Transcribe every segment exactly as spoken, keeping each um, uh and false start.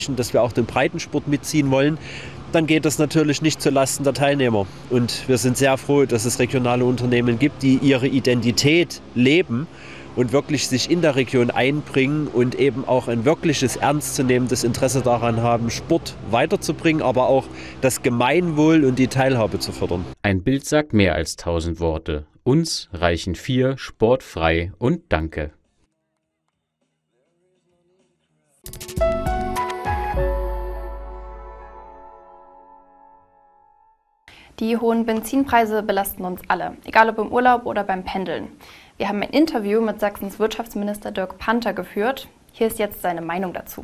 dass wir auch den Breitensport mitziehen wollen, dann geht das natürlich nicht zulasten der Teilnehmer. Und wir sind sehr froh, dass es regionale Unternehmen gibt, die ihre Identität leben und wirklich sich in der Region einbringen und eben auch ein wirkliches, ernstzunehmendes Interesse daran haben, Sport weiterzubringen, aber auch das Gemeinwohl und die Teilhabe zu fördern. Ein Bild sagt mehr als tausend Worte. Uns reichen vier: sportfrei und Danke. Die hohen Benzinpreise belasten uns alle, egal ob im Urlaub oder beim Pendeln. Wir haben ein Interview mit Sachsens Wirtschaftsminister Dirk Panther geführt. Hier ist jetzt seine Meinung dazu.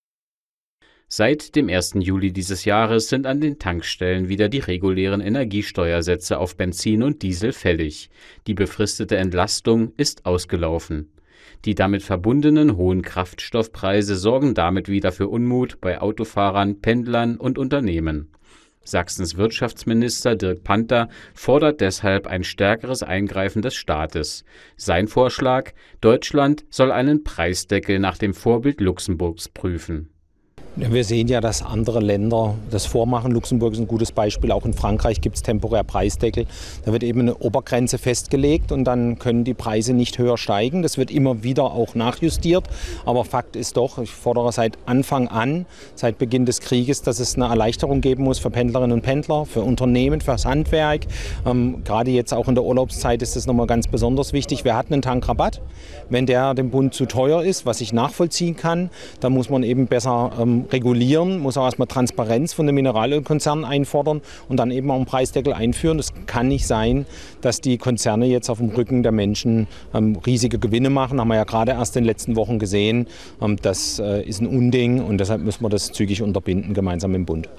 Seit dem ersten Juli dieses Jahres sind an den Tankstellen wieder die regulären Energiesteuersätze auf Benzin und Diesel fällig. Die befristete Entlastung ist ausgelaufen. Die damit verbundenen hohen Kraftstoffpreise sorgen damit wieder für Unmut bei Autofahrern, Pendlern und Unternehmen. Sachsens Wirtschaftsminister Dirk Panther fordert deshalb ein stärkeres Eingreifen des Staates. Sein Vorschlag: Deutschland soll einen Preisdeckel nach dem Vorbild Luxemburgs prüfen. Wir sehen ja, dass andere Länder das vormachen. Luxemburg ist ein gutes Beispiel. Auch in Frankreich gibt es temporär Preisdeckel. Da wird eben eine Obergrenze festgelegt und dann können die Preise nicht höher steigen. Das wird immer wieder auch nachjustiert. Aber Fakt ist doch, ich fordere seit Anfang an, seit Beginn des Krieges, dass es eine Erleichterung geben muss für Pendlerinnen und Pendler, für Unternehmen, für das Handwerk. Ähm, gerade jetzt auch in der Urlaubszeit ist das nochmal ganz besonders wichtig. Wir hatten einen Tankrabatt. Wenn der dem Bund zu teuer ist, was ich nachvollziehen kann, dann muss man eben besser ähm, regulieren, muss auch erstmal Transparenz von den Mineralölkonzernen einfordern und dann eben auch einen Preisdeckel einführen. Es kann nicht sein, dass die Konzerne jetzt auf dem Rücken der Menschen ähm, riesige Gewinne machen. Haben wir ja gerade erst in den letzten Wochen gesehen. Ähm, das äh, ist ein Unding und deshalb müssen wir das zügig unterbinden, gemeinsam im Bund.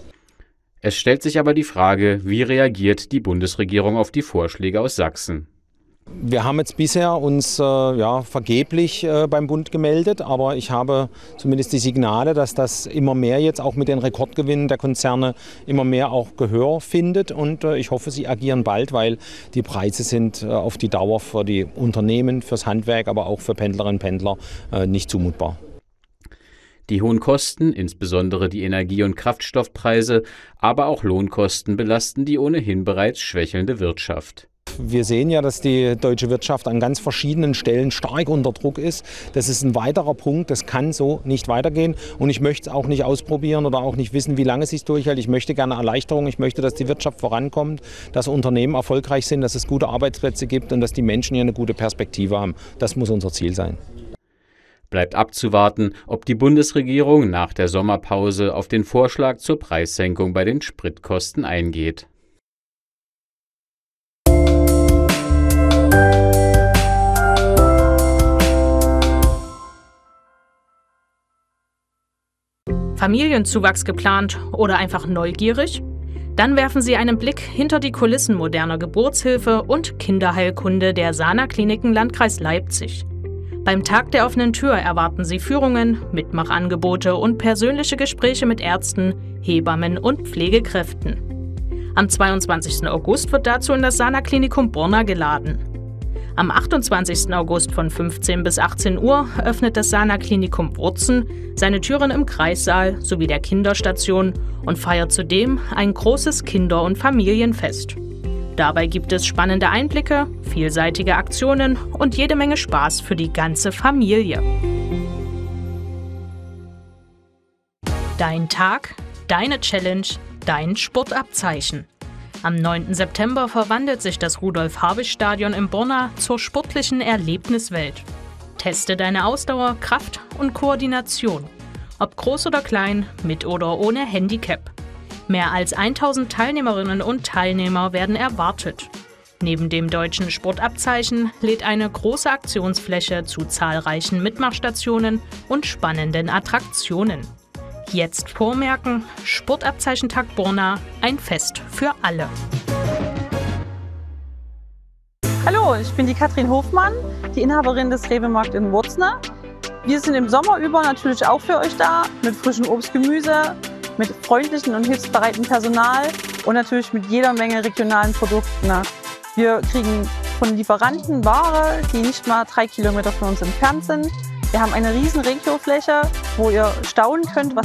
Es stellt sich aber die Frage, wie reagiert die Bundesregierung auf die Vorschläge aus Sachsen? Wir haben jetzt bisher uns äh, ja, vergeblich äh, beim Bund gemeldet, aber ich habe zumindest die Signale, dass das immer mehr jetzt auch mit den Rekordgewinnen der Konzerne immer mehr auch Gehör findet und äh, ich hoffe, sie agieren bald, weil die Preise sind äh, auf die Dauer für die Unternehmen, fürs Handwerk, aber auch für Pendlerinnen und Pendler äh, nicht zumutbar. Die hohen Kosten, insbesondere die Energie- und Kraftstoffpreise, aber auch Lohnkosten belasten die ohnehin bereits schwächelnde Wirtschaft. Wir sehen ja, dass die deutsche Wirtschaft an ganz verschiedenen Stellen stark unter Druck ist. Das ist ein weiterer Punkt, das kann so nicht weitergehen. Und ich möchte es auch nicht ausprobieren oder auch nicht wissen, wie lange es sich durchhält. Ich möchte gerne Erleichterung, ich möchte, dass die Wirtschaft vorankommt, dass Unternehmen erfolgreich sind, dass es gute Arbeitsplätze gibt und dass die Menschen hier eine gute Perspektive haben. Das muss unser Ziel sein. Bleibt abzuwarten, ob die Bundesregierung nach der Sommerpause auf den Vorschlag zur Preissenkung bei den Spritkosten eingeht. Familienzuwachs geplant oder einfach neugierig? Dann werfen Sie einen Blick hinter die Kulissen moderner Geburtshilfe und Kinderheilkunde der Sana Kliniken Landkreis Leipzig. Beim Tag der offenen Tür erwarten Sie Führungen, Mitmachangebote und persönliche Gespräche mit Ärzten, Hebammen und Pflegekräften. Am zweiundzwanzigsten August wird dazu in das Sana Klinikum Borna geladen. Am achtundzwanzigsten August von fünfzehn bis achtzehn Uhr öffnet das Sana Klinikum Wurzen seine Türen im Kreissaal sowie der Kinderstation und feiert zudem ein großes Kinder- und Familienfest. Dabei gibt es spannende Einblicke, vielseitige Aktionen und jede Menge Spaß für die ganze Familie. Dein Tag, deine Challenge, dein Sportabzeichen. Am neunten September verwandelt sich das Rudolf-Habich-Stadion in Borna zur sportlichen Erlebniswelt. Teste deine Ausdauer, Kraft und Koordination. Ob groß oder klein, mit oder ohne Handicap. Mehr als tausend Teilnehmerinnen und Teilnehmer werden erwartet. Neben dem deutschen Sportabzeichen lädt eine große Aktionsfläche zu zahlreichen Mitmachstationen und spannenden Attraktionen. Jetzt vormerken, Sportabzeichentag Borna, ein Fest für alle. Hallo, ich bin die Katrin Hofmann, die Inhaberin des Rewe-Markt in Wurzner. Wir sind im Sommer über natürlich auch für euch da, mit frischem Obst, Gemüse, mit freundlichem und hilfsbereitem Personal und natürlich mit jeder Menge regionalen Produkten. Wir kriegen von Lieferanten Ware, die nicht mal drei Kilometer von uns entfernt sind. Wir haben eine riesen Regiofläche, wo ihr staunen könnt, was